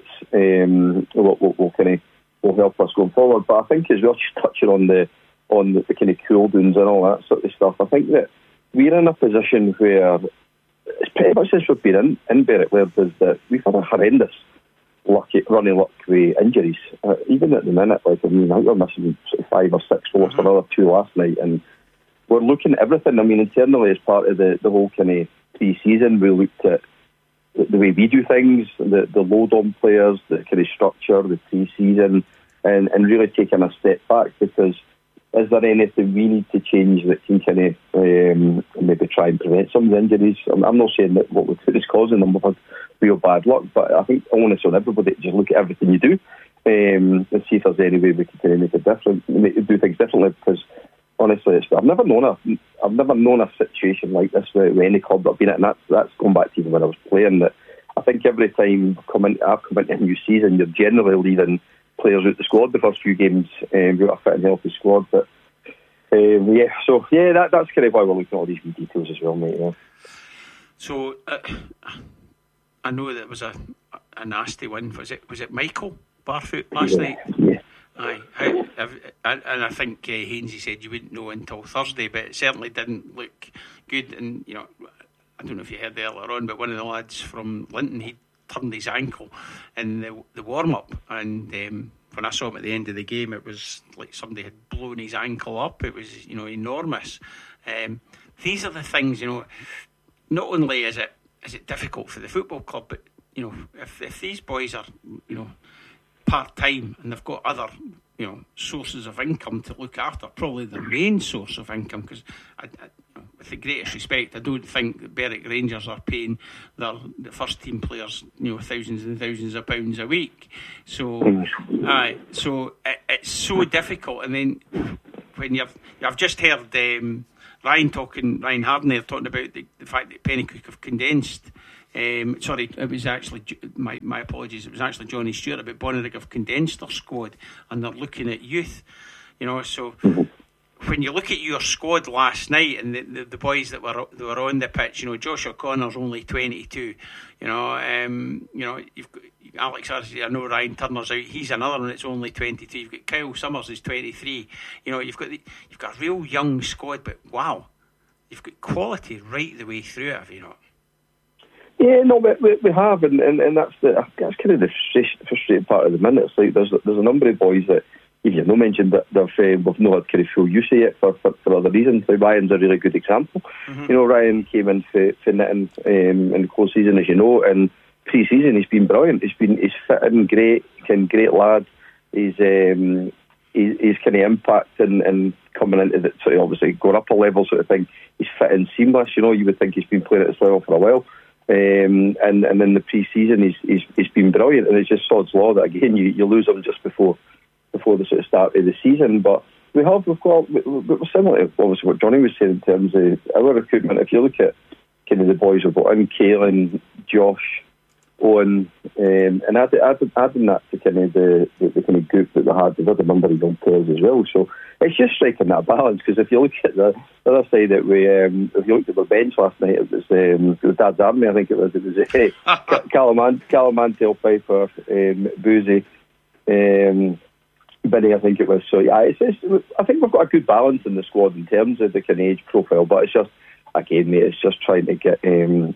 will help us going forward. But I think as well, just touching on the kind of cool downs and all that sort of stuff, I think that we're in a position where it's pretty much since we've been in Berwick Laird is that we've had a horrendous running luck with injuries. Even at the minute, I think we're missing sort of 5 or 6 for another 2 last night, and we're looking at everything. I mean, internally as part of the whole kind of pre-season, we looked at the way we do things, the load on players, the kind of structure, the pre-season, and really taking a step back, because is there anything we need to change that can kind of maybe try and prevent some of the injuries? I'm not saying that what we do is causing them. We've had real bad luck, but I think I want to show everybody to just look at everything you do and see if there's any way we can kind of make it different, do things differently. Because honestly, I've never known a situation like this with any club that I've been at, and that's going back to even when I was playing. That I think every time I've come into a new season, you're generally leaving players out the squad the first few games. We've got a fit and healthy squad, but that's kind of why we're looking at all these wee details as well, mate. Yeah. So I know that it was a nasty one. Was it Michael Barfoot last night? Yeah. Aye. And I think Hainsey said you wouldn't know until Thursday, but it certainly didn't look good. And I don't know if you heard earlier on, but one of the lads from Linton, he turned his ankle in the warm-up, and when I saw him at the end of the game, it was like somebody had blown his ankle up. It was enormous. These are the things, not only is it difficult for the football club, but if these boys are part-time and they've got other sources of income to look after, probably the main source of income, because with the greatest respect, I don't think that Berwick Rangers are paying the first team players thousands and thousands of pounds a week. So it's so difficult. And then when I've just heard Ryan Harden there talking about the fact that Penicuik have condensed. Sorry, it was actually my apologies. It was actually Johnny Stewart about Bonnyrigg have condensed their squad and they're looking at youth. So when you look at your squad last night and the boys that were on the pitch, Josh O'Connor's only 22. You've got Alex Harris. I know Ryan Turner's out. He's another one that's only 22. You've got Kyle Summers who's 23. You've got a real young squad, but wow, you've got quality right the way through it, have you not? Yeah, no, we have, and that's kind of the frustrating part of the minute. It's like there's a number of boys that you've not mentioned that we've not had kind of full use of it for other reasons. Like Ryan's a really good example. Mm-hmm. Ryan came in for Nitton in the close season, as you know, and pre-season he's been brilliant. He's fit in great lad. He's kind of impact and coming into the sort of obviously going up a level sort of thing. He's fit in seamless. You would think he's been playing at this level for a while. And in the pre-season he's been brilliant, and it's just sod's law that again you lose him just before the sort of start of the season. But we're similar to obviously what Johnny was saying in terms of our recruitment. If you look at kind of the boys we've got in, Caelan, Josh, Owen, and adding that to kind of the kind of group that they had, they've had a number of young players as well. So it's just striking that balance, because if you look at the other side that if you looked at the bench last night, it was the Dad's Army, I think it was Calamantel, Piper, Boozy, Binny, I think it was. So yeah, I think we've got a good balance in the squad in terms of the kind of age profile, but it's just, again, mate, it's just trying to get the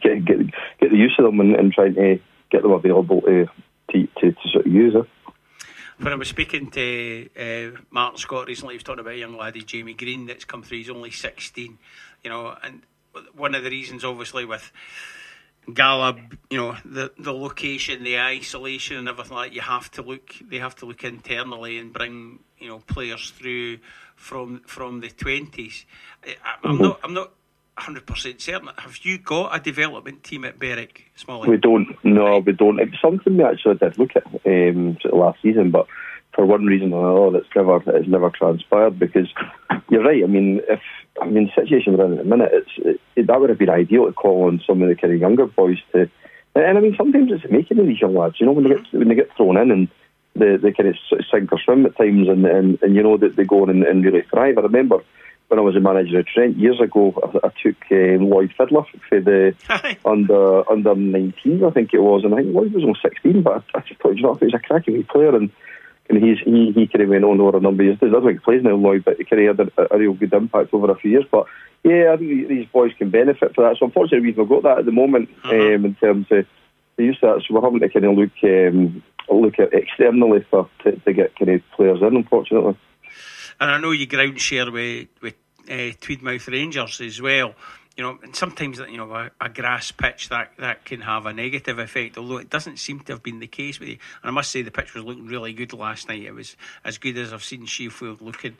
use of them and trying to get them available to sort of use it. When I was speaking to Martin Scott recently, he was talking about a young laddie, Jamie Green, that's come through. He's only 16, and one of the reasons, obviously, with Gallup, the location, the isolation, and everything like that, they have to look internally and bring players through from the 20s. I'm not 100% certain. Have you got a development team at Berwick, Smalley? We don't. No, we don't. It's something we actually did look at sort of last season, but for one reason or another, it's never transpired. Because you're right. The situation we're in at the minute, that would have been ideal to call on some of the kind of younger boys to. And sometimes it's the making of these young lads. When they get thrown in and they kind of sink or swim at times, and that they go on and really thrive. I remember when I was a manager at Trent years ago, I took Lloyd Fiddler for the under 19s, I think it was, and I think Lloyd was only 16, but I just thought, he's a cracking wee player, and he kind of went on over a number of years. It doesn't like he plays now, Lloyd, but he kind of had a real good impact over a few years. But yeah, I think these boys can benefit for that. So unfortunately, we've not got that at the moment in terms of the use of that. So we're having to kind of look at externally to get kind of players in, unfortunately. And I know you ground share with Tweedmouth Rangers as well. And sometimes a grass pitch that can have a negative effect, although it doesn't seem to have been the case with you. And I must say the pitch was looking really good last night. It was as good as I've seen Sheffield looking.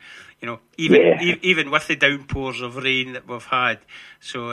Even with the downpours of rain that we've had. So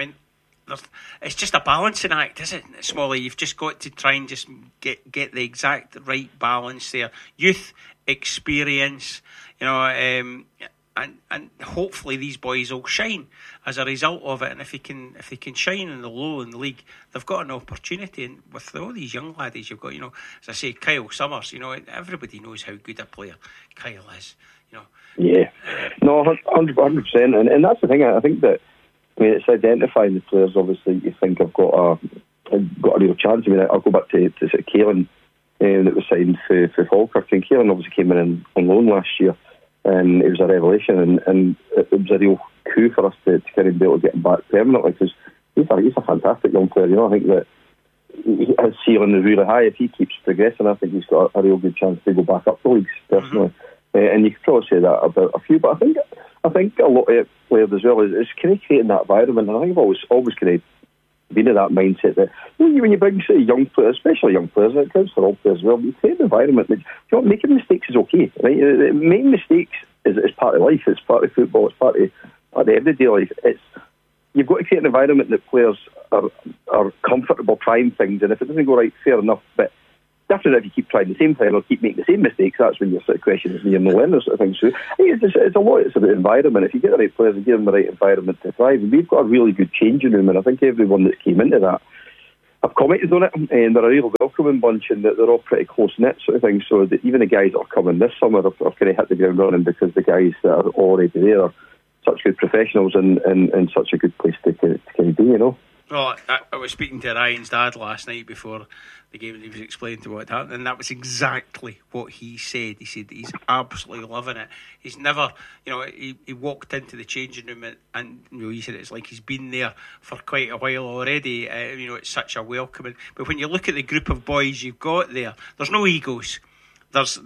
it's just a balancing act, isn't it, Smalley? You've just got to try and just get the exact right balance there. Youth, experience, and hopefully these boys will shine as a result of it. And if they can shine in the low in the league, they've got an opportunity. And with all these young laddies, you've got, as I say, Kyle Summers. Everybody knows how good a player Kyle is. Yeah, no, 100%. And that's the thing. I think that it's identifying the players. Obviously, you think I've got a real chance. I'll go back to sort of Caelan that was signed for Falkirk, and Caelan obviously came in on loan last year. And it was a revelation, and it was a real coup for us to kind of be able to get him back permanently, because he's a fantastic young player. I think that his ceiling is really high. If he keeps progressing, I think he's got a real good chance to go back up the leagues, personally. And you could probably say that about a few, but I think a lot of players as well is kind of creating that environment. And I think I've always kind of been in that mindset that when you bring, say, young players, especially young players, it counts for all players as well, you create an environment that, making mistakes is okay, right? Making mistakes is part of life, it's part of football, it's part of everyday life. You've got to create an environment that players are comfortable trying things, and if it doesn't go right, fair enough, but different if you keep trying the same thing or keep making the same mistakes. That's when your sort of question is, you're no learner sort of thing. So I think it's a lot. It's about environment. If you get the right players and give them the right environment to thrive, and we've got a really good changing room, and I think everyone that's came into that have commented on it, and they're a real welcoming bunch, and they're all pretty close knit sort of thing. So that even the guys that are coming this summer are kind of hit the ground running because the guys that are already there are such good professionals and such a good place to kind of be, Well, I was speaking to Ryan's dad last night before the game, and he was explaining to what happened, and that was exactly what he said. He said that he's absolutely loving it. He's never, he walked into the changing room and he said it's like he's been there for quite a while already. It's such a welcoming. But when you look at the group of boys you've got there's no egos. There's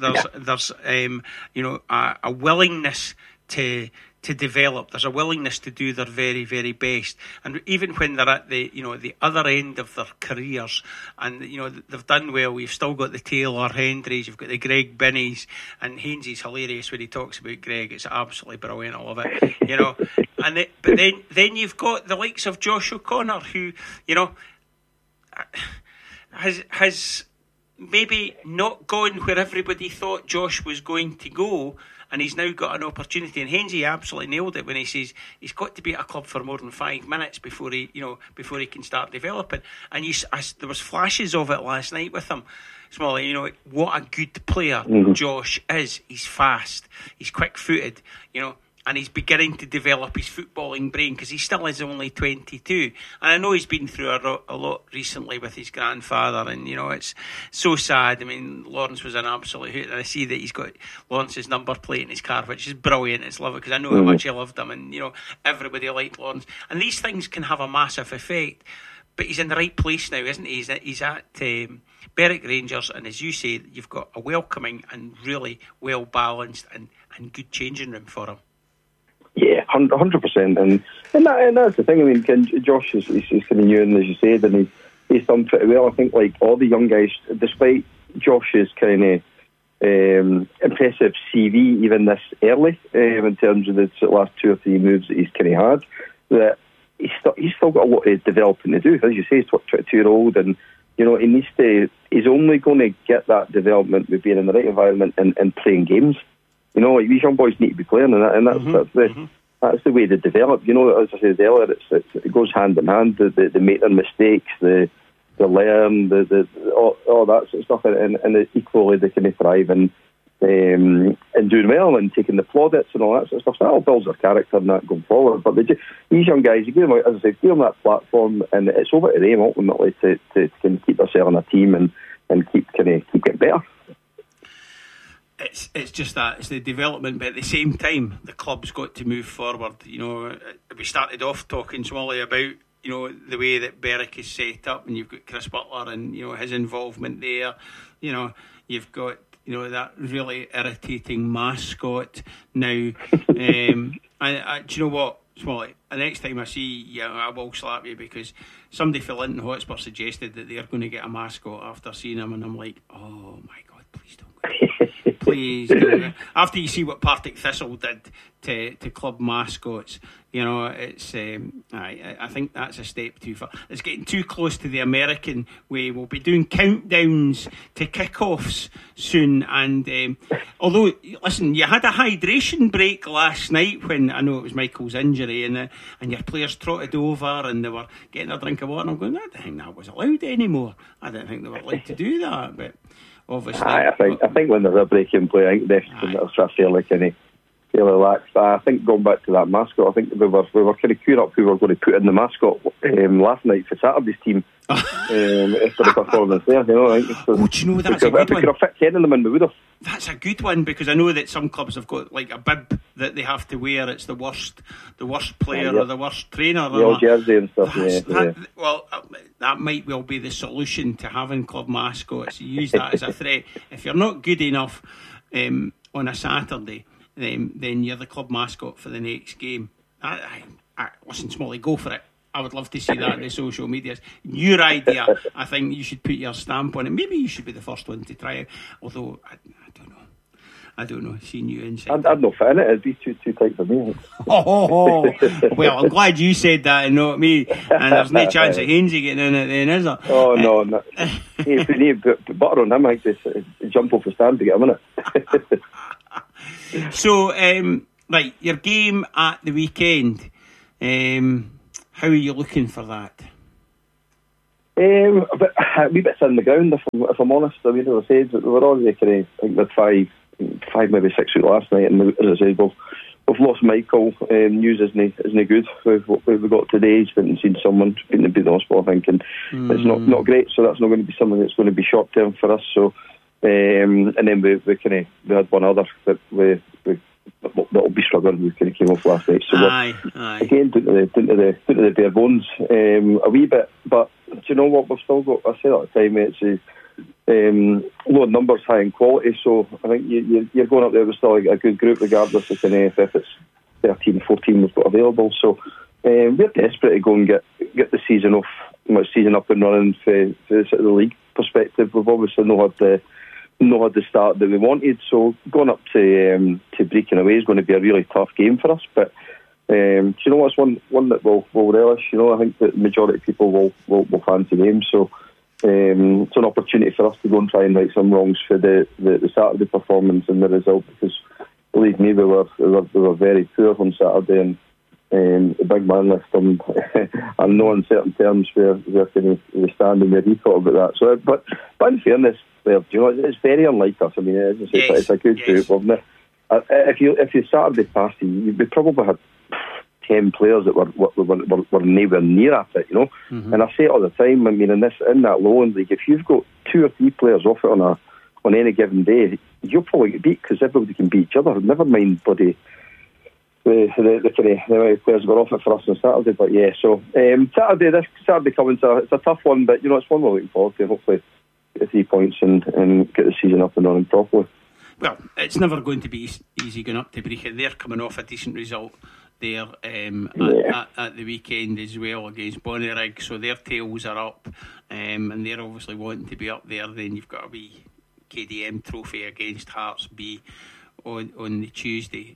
a willingness to develop. There's a willingness to do their very, very best, and even when they're at the other end of their careers, and they've done well, you've still got the Taylor Hendrys, you've got the Greg Binneys, and Hainesy's hilarious when he talks about Greg. It's absolutely brilliant. I love it. But then you've got the likes of Josh O'Connor, who has maybe not gone where everybody thought Josh was going to go, and he's now got an opportunity. And Hainsey absolutely nailed it when he says he's got to be at a club for more than 5 minutes before he can start developing. And there was flashes of it last night with him. Smalley, what a good player Josh is. He's fast, he's quick-footed, and he's beginning to develop his footballing brain, because he still is only 22. And I know he's been through a lot recently with his grandfather, and it's so sad. I mean, Lawrence was an absolute hoot, and I see that he's got Lawrence's number plate in his car, which is brilliant. It's lovely, because I know how much he loved him, and everybody liked Lawrence. And these things can have a massive effect. But he's in the right place now, isn't he? He's at Berwick Rangers, and as you say, you've got a welcoming and really well balanced and good changing room for him. Yeah, 100%, and that's the thing. I mean, Josh is kind of new, and as you said, and he's done pretty well. I think, like all the young guys, despite Josh's kind of impressive CV, even this early, in terms of the last 2 or 3 moves that he's kind of had, that he's still got a lot of developing to do. As you say, he's 22-year-old, and he needs to. He's only going to get that development with being in the right environment and playing games. These young boys need to be playing, and that's the way they develop. As I said earlier, it goes hand in hand. They make their mistakes, they learn, all that sort of stuff, and equally they can thrive and doing well and taking the plaudits and all that sort of stuff. So that all builds their character and that going forward. But these young guys, you give them, as I said, give them that platform, and it's over to them ultimately to kind of keep themselves on a team and keep getting better. It's just that it's the development, but at the same time the club's got to move forward. We started off talking, Smalley, about the way that Berwick is set up, and you've got Chris Butler and his involvement there. You've got that really irritating mascot now. Do you know what, Smalley? The next time I see you, I will slap you, because somebody from Linton Hotspur suggested that they're going to get a mascot after seeing him, and I'm like, oh my God, please don't. Please do. After you see what Partick Thistle did to club mascots, it's I think that's a step too far. It's getting too close to the American way. We'll be doing countdowns to kickoffs soon, and although, listen, you had a hydration break last night when I know it was Michael's injury, and your players trotted over and they were getting a drink of water, and I'm going, I don't think that was allowed anymore. I didn't think they were allowed to do that, but obviously, I think when there's a break in play, I think they'll start fairly kind of relaxed. I think going back to that mascot, I think we were kind of queuing up who we were going to put in the mascot last night for Saturday's team after the performance there. I think so, do you know, that's a good one. If we could have fit Ken in them, and we would have. That's a good one, because I know that some clubs have got like a bib that they have to wear. It's the worst player or the worst trainer. Yeah, jersey and stuff. That might well be the solution to having club mascots. You use that as a threat. If you're not good enough on a Saturday, then you're the club mascot for the next game. Listen, Smalley, go for it. I would love to see that in the social medias. Your idea, I think you should put your stamp on it. Maybe you should be the first one to try it. Although I don't know. Seeing you inside, I'd not fit in it. It'd be too tight for me. Well, I'm glad you said that and not me. And there's no chance of Hainsey getting in it then, is there? Oh no. If we need butter on him, I just jump off the stand to get him in it. So, right, your game at the weekend. How are you looking for that? A wee bit thin the ground, if I'm honest. I mean, as I said, we were already kind of, I think we had five, maybe 6 weeks last night, and as I said, we've lost Michael. News isn't good. We've got today. He's been and seen someone, been to the hospital, I think, and it's not great. So that's not going to be something that's going to be short term for us. So, and then we had one other that that'll be struggling. We kind of came off last night. So again, down to the bare bones a wee bit. But do you know what? We've still got. I say that at the time. It's low in numbers, high in quality. So I think you're going up there with still a good group, regardless of if it's 13, 14 we've got available. So we're desperate to go and get the season off, season up and running for the league perspective. We've obviously not had the start that we wanted. So going up to Brechin away is going to be a really tough game for us. But do you know what's one that we'll relish? You know, I think that the majority of people will fancy the game. So. It's an opportunity for us to go and try and right some wrongs for the Saturday performance and the result, because believe me, we were very poor on Saturday, and the big man left them on no uncertain terms where can we stand and where he thought about that. So, but in fairness, you know, it's very unlike us. I mean, it's a good group, wasn't it? If you Saturday passed, we probably had 10 players that were nowhere near at it, you know. And I say it all the time. I mean, in that Lowland League, if you've got 2 or 3 players off it on any given day, you're probably get beat, because everybody can beat each other. Never mind, buddy. The players got off it for us on Saturday, but yeah. So Saturday coming, it's a tough one, but you know, it's one we're looking forward to. Hopefully, get 3 points and get the season up and running properly. Well, it's never going to be easy going up to Brechin. They're coming off a decent result there at the weekend as well against Bonnyrigg, so their tails are up, and they're obviously wanting to be up there. Then you've got a wee KDM trophy against Hearts B on the Tuesday.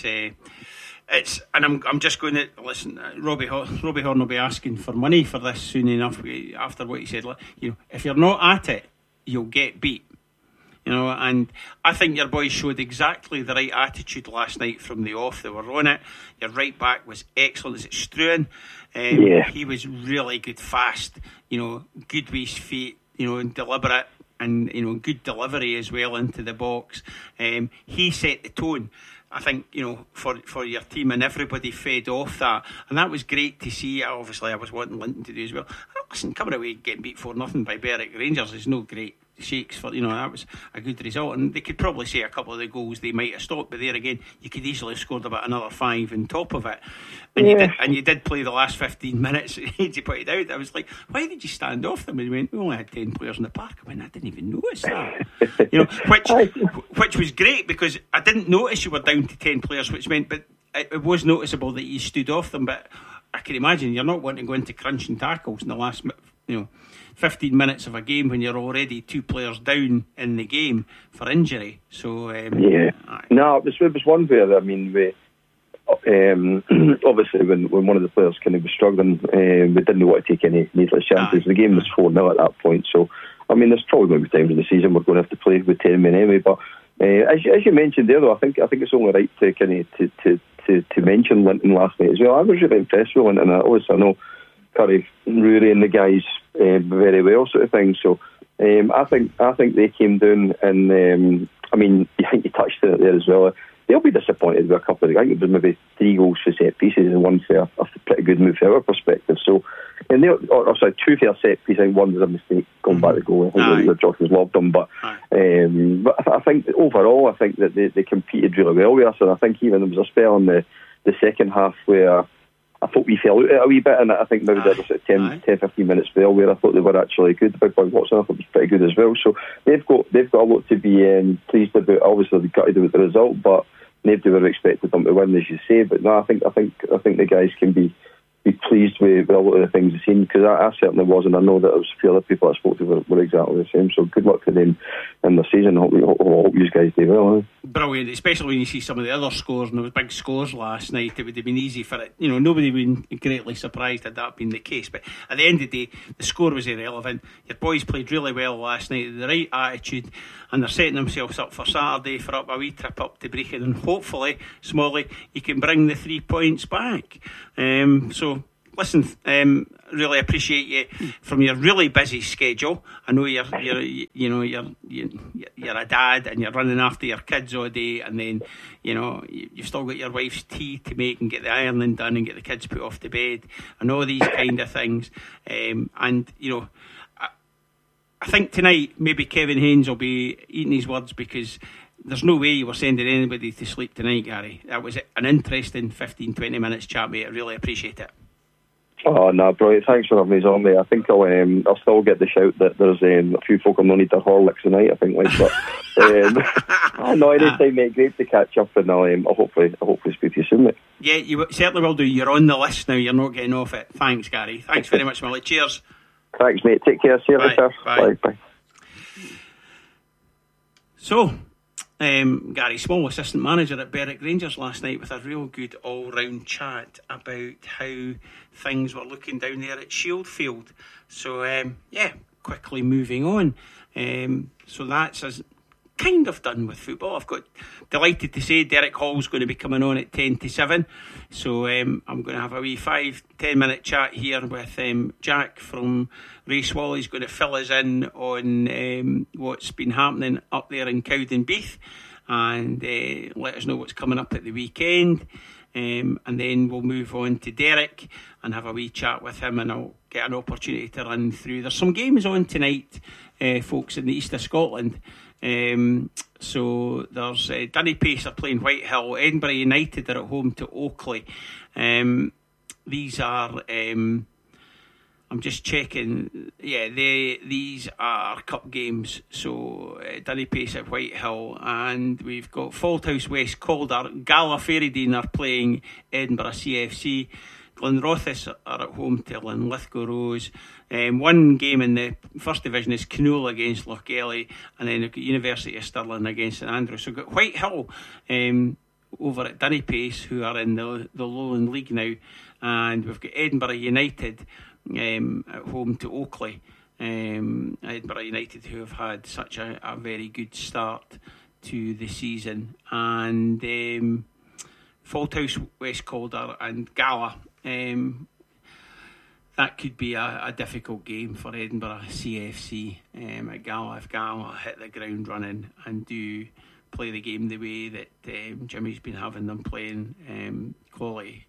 It's and I'm just going to listen. Robbie Horn will be asking for money for this soon enough after what he said. You know, if you're not at it, you'll get beat. You know, and I think your boys showed exactly the right attitude last night from the off. They were on it. Your right back was excellent. Is it Struan? He was really good, fast. You know, good with his feet. You know, and deliberate, and you know, good delivery as well into the box. He set the tone, I think, you know, for your team, and everybody fed off that, and that was great to see. Obviously, I was wanting Linton to do as well. Listen, coming away getting beat 4-0 by Berwick Rangers is no great shakes for, you know, that was a good result, and they could probably say a couple of the goals they might have stopped, but there again, you could easily have scored about another 5 on top of it, and you did play the last 15 minutes. You pointed out, I was like, why did you stand off them? And he went, we only had 10 players in the park. I went, I didn't even notice that. You know, which was great, because I didn't notice you were down to 10 players, which meant, but it was noticeable that you stood off them. But I can imagine you're not wanting to go into crunching tackles in the last, 15 minutes of a game when you're already 2 players down in the game for injury. So no, it was one where, I mean, we obviously when one of the players kind of was struggling, we didn't want to take any needless chances. The game was 4-0 at that point, so I mean, there's probably going to be times in the season we're going to have to play with 10 men anyway. But as you mentioned there, though, I think it's only right to kind of to mention Linton last night as well. I was really impressed with Linton. I know Curry, Rory and the guys very well, sort of thing. So I think they came down, and I mean, I think you touched on it there as well. They'll be disappointed with a couple of. I think it was maybe 3 goals for set pieces and one for a pretty good move from our perspective. So, and sorry, 2 for a set piece. I think one was a mistake going back to goal. I think the Jockers loved them, but I think overall, I think that they competed really well with us, and I think even there was a spell in the second half where I thought we fell out a wee bit, and I think maybe there was 10-15 minutes spell where I thought they were actually good. The big boy Watson, I thought was pretty good as well. So they've got a lot to be pleased about. Obviously, they gutted with the result, but nobody would have expected them to win, as you say. But no, I think the guys can be be pleased with a lot of the things I've seen, because I certainly was, and I know that there was a few other people I spoke to were exactly the same. So good luck to them in the season. I hope you guys do well. Brilliant, especially when you see some of the other scores, and there was big scores last night. It would have been easy for it. Nobody would been greatly surprised had that been the case. But at the end of the day, the score was irrelevant. Your boys played really well last night, the right attitude, and they're setting themselves up for Saturday for a wee trip up to Brechin, and hopefully, Smalley, you can bring the 3 points back. So listen, really appreciate you from your really busy schedule. I know you're a dad and you're running after your kids all day, and then you've still got your wife's tea to make and get the ironing done and get the kids put off to bed and all these kind of things. I think tonight maybe Kevin Haynes will be eating his words, because there's no way you were sending anybody to sleep tonight, Gary. That was an interesting 15-20 minutes chat, mate. I really appreciate it. Oh no, brilliant! Thanks for having me on, mate. I think I'll still get the shout that there's a few folk on need their Horlicks tonight. I think, but no, anytime, mate. Great to catch up, and I'll hopefully speak to you soon, mate. Yeah, you certainly will do. You're on the list now. You're not getting off it. Thanks, Gary. Thanks very much, Molly. Cheers. Thanks, mate. Take care. See you later. Bye. So, Gary Small, assistant manager at Berwick Rangers last night, with a real good all-round chat about how things were looking down there at Shieldfield. So quickly moving on. So that's us kind of done with football. I've got delighted to say Derek Hall's going to be coming on at 10-7. So I'm going to have a wee 5-10 minute chat here with Jack from Ray Swallow. He's going to fill us in on what's been happening up there in Cowdenbeath, and let us know what's coming up at the weekend. And then we'll move on to Derek and have a wee chat with him, and I'll get an opportunity to run through. There's some games on tonight, folks, in the east of Scotland. So there's Dunnypace are playing Whitehill. Edinburgh United are at home to Oakley. These are I'm just checking. Yeah, these are cup games. So Dunnypace at Whitehill, and we've got Falthouse West Calder. Gala Ferrydean are playing Edinburgh CFC. Glenrothes are at home to Linlithgow Rose. One game in the first division is Knoll against Lochgelly, and then we've got University of Stirling against St Andrews. So we've got Whitehill over at Dunnypace, who are in the Lowland League now, and we've got Edinburgh United at home to Oakley. Edinburgh United, who have had such a very good start to the season, and Falthouse West Calder and Gala. That could be a difficult game for Edinburgh CFC. At Gala, if Gala hit the ground running and do play the game the way that Jimmy's been having them playing, quality,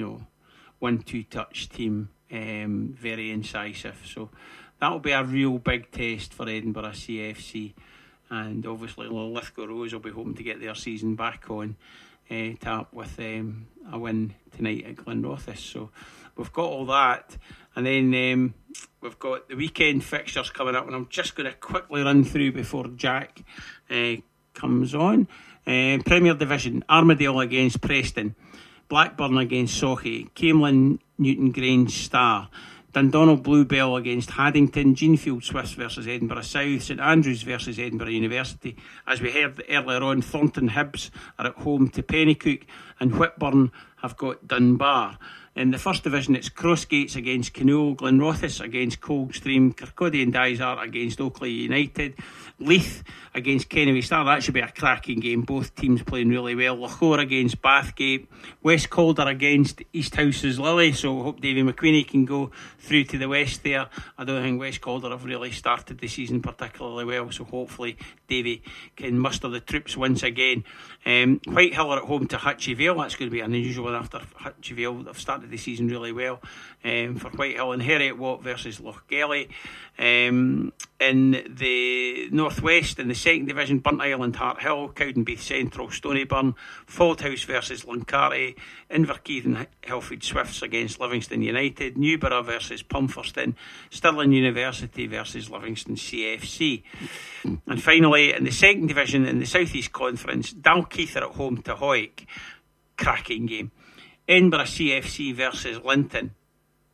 1-2 touch team, very incisive. So that'll be a real big test for Edinburgh CFC, and obviously Linlithgow Rose will be hoping to get their season back on tap with a win tonight at Glenrothes. So we've got all that, and then we've got the weekend fixtures coming up, and I'm just going to quickly run through before Jack comes on. Premier Division: Armadale against Preston, Blackburn against Sauchie, Camelin Newton Grange Star, Dundonald Bluebell against Haddington, Jeanfield Swifts versus Edinburgh South, St Andrews versus Edinburgh University. As we heard earlier on, Thornton Hibs are at home to Pennycook, and Whitburn have got Dunbar. In the first division, it's Crossgates against Knoll, Glenrothes against Coldstream, Kirkcaldy and Dysart against Oakley United, Leith against Kennedy Star. That should be a cracking game. Both teams playing really well. Lochore against Bathgate, West Calder against East House's Lily. So I hope Davy McQueenie can go through to the west there. I don't think West Calder have really started the season particularly well, so hopefully Davy can muster the troops once again. Whitehill are at home to Hutchie Vale. That's going to be an unusual one after Hutchie Vale have started the season really well for Whitehill. And Heriot Watt versus Lochgelly. In the northwest, in the second division, Burnt Island Harthill, Cowdenbeath Central Stonyburn, Falthouse versus Luncarty, Inverkeith and Hillfield Swifts against Livingston United, Newborough versus Pumferston, Stirling University versus Livingston CFC. And finally, in the second division, in the South East Conference, Dalkeith are at home to Hawick. Cracking game. Edinburgh CFC versus Linton.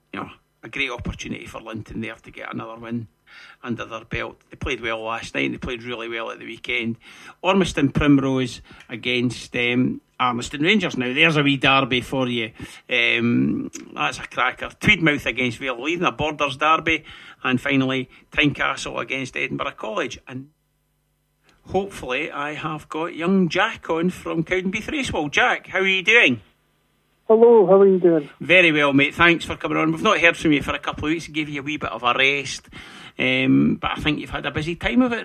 a great opportunity for Linton there to get another win under their belt. They played well last night and they played really well at the weekend. Ormiston Primrose against Armiston Rangers. Now there's a wee derby for you. That's a cracker. Tweedmouth against Vale Leithen, a Borders derby. And finally Tynecastle against Edinburgh College. And hopefully I have got young Jack on from Cowdenbeath Racewell. Jack, how are you doing? Hello, how are you doing? Very well, mate. Thanks for coming on. We've not heard from you for a couple of weeks. Gave you a wee bit of a rest, but I think you've had a busy time of it